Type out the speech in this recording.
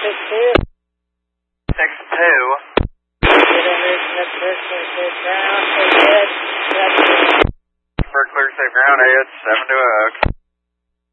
For clear safe ground, AS 7 to Oak.